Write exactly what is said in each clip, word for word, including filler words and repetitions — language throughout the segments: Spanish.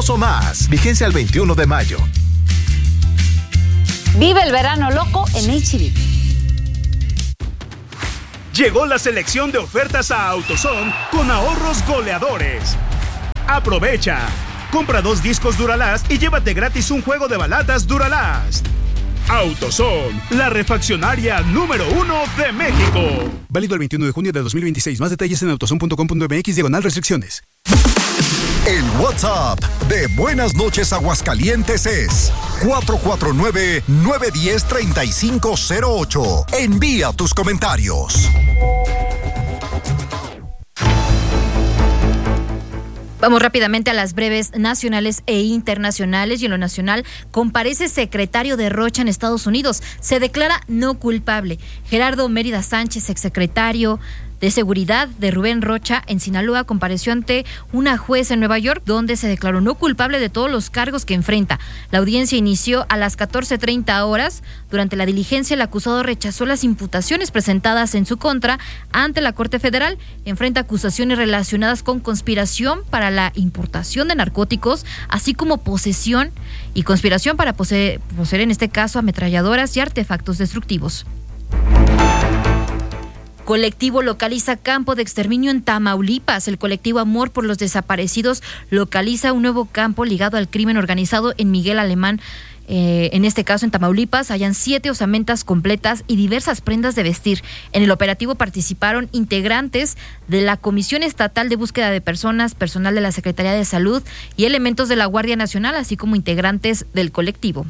Oso Más. Vigencia el veintiuno de mayo. Vive el verano loco en H E B. Llegó la selección de ofertas a AutoZone con ahorros goleadores. Aprovecha. Compra dos discos Duralast y llévate gratis un juego de balatas Duralast. AutoZone, la refaccionaria número uno de México. Válido el veintiuno de junio de dos mil veintiséis. Más detalles en autozone punto com punto m x diagonal restricciones. El WhatsApp de Buenas Noches Aguascalientes es cuatro cuatro nueve, nueve uno cero, tres cinco cero ocho. Envía tus comentarios. Vamos rápidamente a las breves nacionales e internacionales. Y en lo nacional, comparece secretario de Rocha en Estados Unidos. Se declara no culpable. Gerardo Mérida Sánchez, exsecretario de Seguridad de Rubén Rocha en Sinaloa, compareció ante una jueza en Nueva York, donde se declaró no culpable de todos los cargos que enfrenta. La audiencia inició a las catorce treinta horas. Durante la diligencia, el acusado rechazó las imputaciones presentadas en su contra ante la Corte Federal. Enfrenta acusaciones relacionadas con conspiración para la importación de narcóticos, así como posesión y conspiración para poseer, poseer en este caso ametralladoras y artefactos destructivos. Colectivo localiza campo de exterminio en Tamaulipas. El colectivo Amor por los Desaparecidos localiza un nuevo campo ligado al crimen organizado en Miguel Alemán. Eh, en este caso, en Tamaulipas, hayan siete osamentas completas y diversas prendas de vestir. En el operativo participaron integrantes de la Comisión Estatal de Búsqueda de Personas, personal de la Secretaría de Salud y elementos de la Guardia Nacional, así como integrantes del colectivo.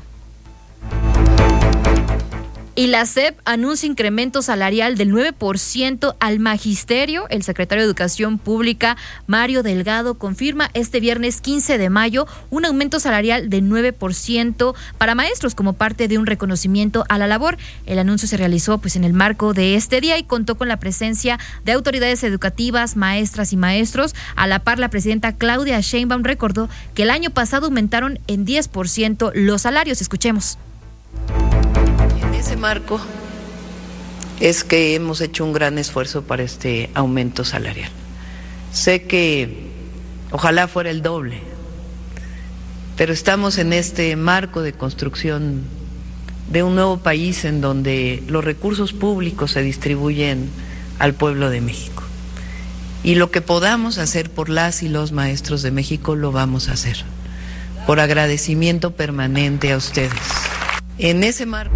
Y la S E P anuncia incremento salarial del nueve por ciento al magisterio. El secretario de Educación Pública, Mario Delgado, confirma este viernes quince de mayo un aumento salarial de nueve por ciento para maestros como parte de un reconocimiento a la labor. El anuncio se realizó pues en el marco de este día y contó con la presencia de autoridades educativas, maestras y maestros. A la par, la presidenta Claudia Sheinbaum recordó que el año pasado aumentaron en diez por ciento los salarios. Escuchemos. En ese marco es que hemos hecho un gran esfuerzo para este aumento salarial. Sé que ojalá fuera el doble, pero estamos en este marco de construcción de un nuevo país en donde los recursos públicos se distribuyen al pueblo de México. Y lo que podamos hacer por las y los maestros de México lo vamos a hacer, por agradecimiento permanente a ustedes. En ese marco.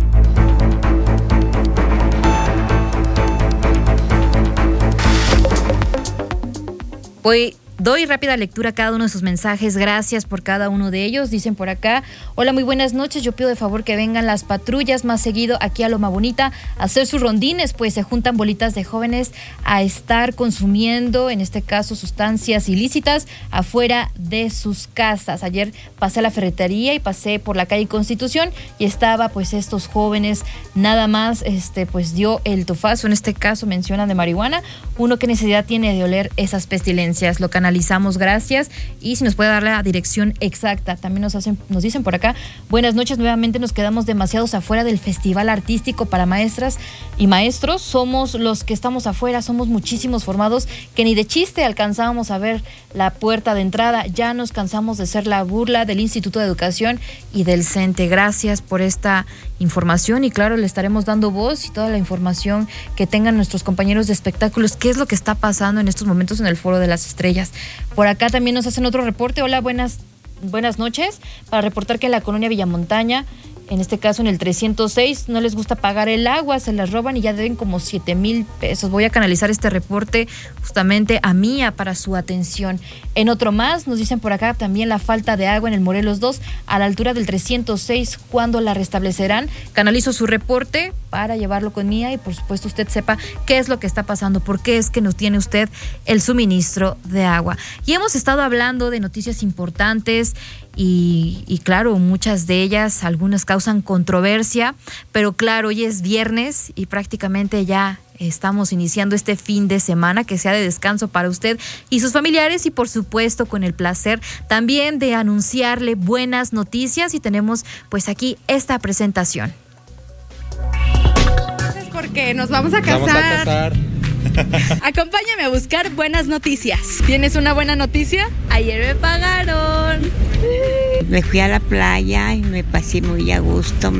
Voy, doy rápida lectura a cada uno de sus mensajes. Gracias por cada uno de ellos. Dicen por acá: hola, muy buenas noches. Yo pido de favor que vengan las patrullas más seguido aquí a Loma Bonita a hacer sus rondines, pues se juntan bolitas de jóvenes a estar consumiendo, en este caso, sustancias ilícitas afuera de sus casas. Ayer pasé a la ferretería y pasé por la calle Constitución y estaba pues estos jóvenes, nada más este pues dio el tufazo, en este caso mencionan de marihuana. Uno, ¿qué necesidad tiene de oler esas pestilencias? Lo canalizamos, gracias. Y si nos puede dar la dirección exacta. También nos hacen, nos dicen por acá: buenas noches, nuevamente nos quedamos demasiados afuera del Festival Artístico para maestras y maestros. Somos los que estamos afuera, somos muchísimos formados que ni de chiste alcanzábamos a ver la puerta de entrada. Ya nos cansamos de ser la burla del Instituto de Educación y del CENTE. Gracias por esta información y claro, le estaremos dando voz y toda la información que tengan nuestros compañeros de espectáculos. ¿Qué es lo que está pasando en estos momentos en el Foro de las Estrellas? Por acá también nos hacen otro reporte. Hola, buenas, buenas noches. Para reportar que en la colonia Villamontaña, en este caso en el trescientos seis, no les gusta pagar el agua, se las roban y ya deben como siete mil pesos. Voy a canalizar este reporte justamente a Mía para su atención. En otro más, nos dicen por acá también la falta de agua en el Morelos dos, a la altura del trescientos seis, ¿cuándo la restablecerán? Canalizo su reporte para llevarlo con Mía y por supuesto usted sepa qué es lo que está pasando, por qué es que no tiene usted el suministro de agua. Y hemos estado hablando de noticias importantes y, y claro, muchas de ellas, algunas causan controversia, pero claro, hoy es viernes y prácticamente ya estamos iniciando este fin de semana, que sea de descanso para usted y sus familiares y por supuesto con el placer también de anunciarle buenas noticias y tenemos pues aquí esta presentación. Porque nos vamos a casar. Vamos a casar. Acompáñame a buscar buenas noticias. ¿Tienes una buena noticia? Ayer me pagaron. me fui a la playa y me pasé muy a gusto.